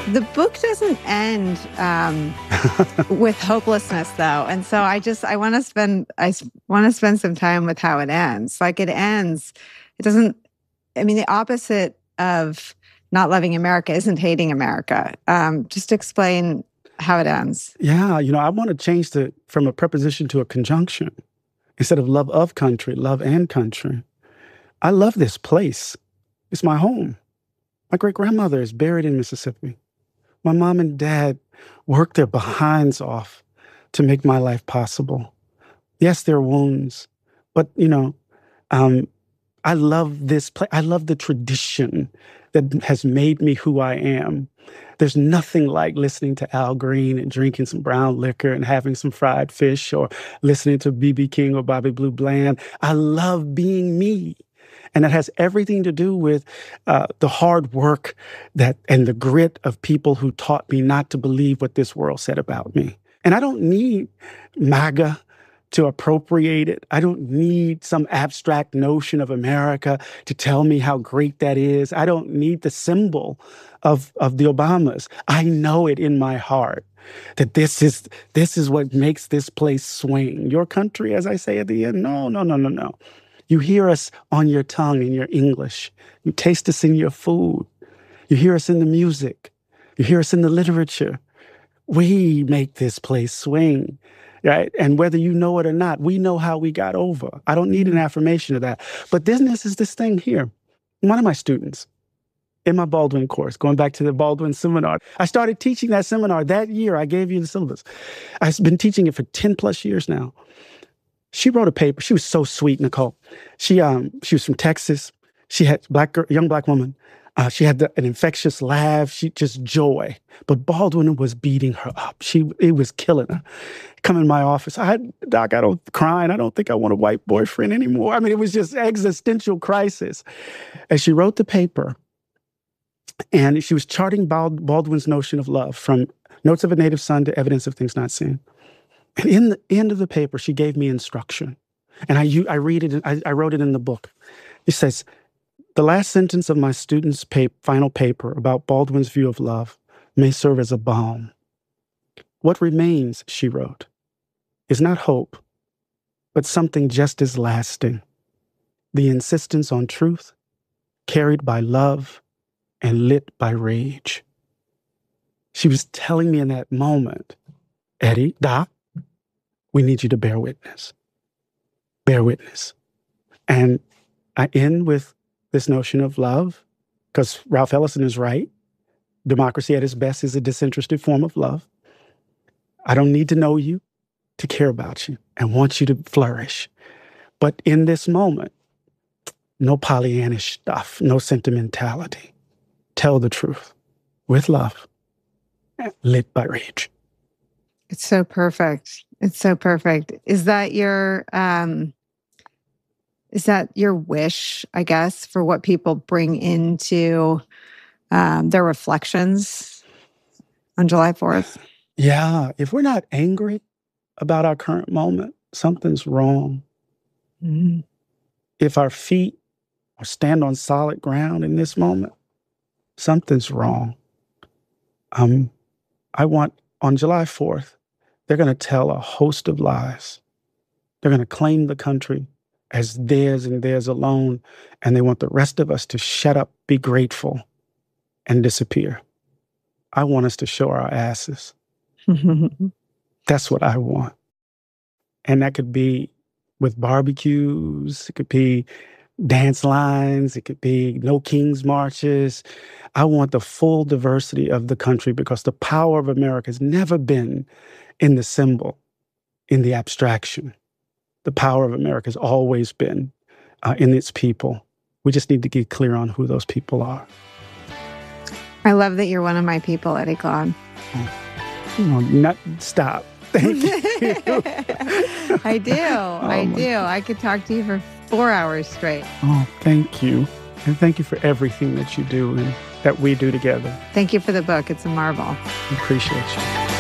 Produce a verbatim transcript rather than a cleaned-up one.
The book doesn't end um, with hopelessness, though, and so I just I want to spend I want to spend some time with how it ends. Like it ends, it doesn't. I mean, the opposite of not loving America isn't hating America. Um, just explain how it ends. Yeah, you know, I want to change the from a preposition to a conjunction. Instead of love of country, love and country. I love this place. It's my home. My great-grandmother is buried in Mississippi. My mom and dad worked their behinds off to make my life possible. Yes, there are wounds, but, you know, um, I love this place. I love the tradition that has made me who I am. There's nothing like listening to Al Green and drinking some brown liquor and having some fried fish or listening to B B King or Bobby Blue Bland. I love being me. And it has everything to do with uh, the hard work that and the grit of people who taught me not to believe what this world said about me. And I don't need MAGA to appropriate it. I don't need some abstract notion of America to tell me how great that is. I don't need the symbol of, of the Obamas. I know it in my heart that this is this is what makes this place swing. Your country, as I say at the end, no, no, no, no, no. You hear us on your tongue in your English. You taste us in your food. You hear us in the music. You hear us in the literature. We make this place swing, right? And whether you know it or not, we know how we got over. I don't need an affirmation of that. But then this is this thing here. One of my students in my Baldwin course, going back to the Baldwin seminar, I started teaching that seminar that year. I gave you the syllabus. I've been teaching it for ten plus years now. She wrote a paper. She was so sweet, Nicole. She um she was from Texas. She had black girl, young black woman. Uh, she had the, an infectious laugh. She just joy. But Baldwin was beating her up. She it was killing her. Come in my office. I doc, I don't crying. I don't think I want a white boyfriend anymore. I mean, it was just existential crisis. And she wrote the paper, and she was charting Bald, Baldwin's notion of love from Notes of a Native Son to Evidence of Things Not Seen. And in the end of the paper, she gave me instruction. And I, I read it, I, I wrote it in the book. It says, the last sentence of my student's pa- final paper about Baldwin's view of love may serve as a balm. What remains, she wrote, is not hope, but something just as lasting. The insistence on truth, carried by love and lit by rage. She was telling me in that moment, Eddie, Doc, we need you to bear witness. Bear witness. And I end with this notion of love, because Ralph Ellison is right. Democracy at its best is a disinterested form of love. I don't need to know you to care about you and want you to flourish. But in this moment, no Pollyannish stuff, no sentimentality. Tell the truth with love, lit by rage. It's so perfect. It's so perfect. Is that your um, is that your wish, I guess, for what people bring into um, their reflections on July fourth? Yeah. If we're not angry about our current moment, something's wrong. Mm-hmm. If our feet are stand on solid ground in this moment, something's wrong. Um, I want, on July fourth, they're going to tell a host of lies. They're going to claim the country as theirs and theirs alone, and they want the rest of us to shut up, be grateful, and disappear. I want us to show our asses. That's what I want. And that could be with barbecues. It could be dance lines. It could be no King's marches. I want the full diversity of the country, because the power of America has never been in the symbol, in the abstraction. The power of America has always been uh, in its people. We just need to get clear on who those people are. I love that you're one of my people, Eddie Glaude. Oh, oh, not, stop. Thank you. I do. Oh, I do. God. I could talk to you for four hours straight. Oh, thank you. And thank you for everything that you do and that we do together. Thank you for the book. It's a marvel. I appreciate you.